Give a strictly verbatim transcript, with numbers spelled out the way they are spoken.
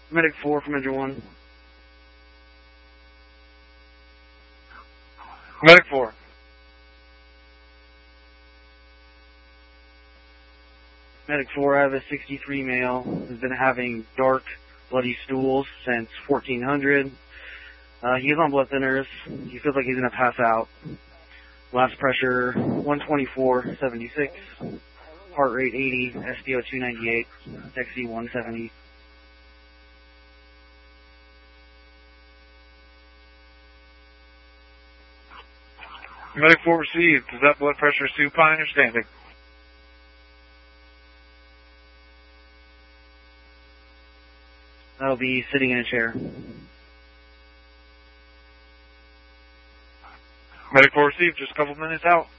Medic four from engine one. Medic four. Medic four, I have a sixty-three male who's been having dark, bloody stools since fourteen hundred. Uh, he is on blood thinners. He feels like he's going to pass out. Last pressure, one twenty-four seventy-six. Heart rate eighty. S P O two ninety-eight. X C one seventy. Medic four received. Is that blood pressure supine or standing? That'll be sitting in a chair. Medic four received. Just a couple minutes out.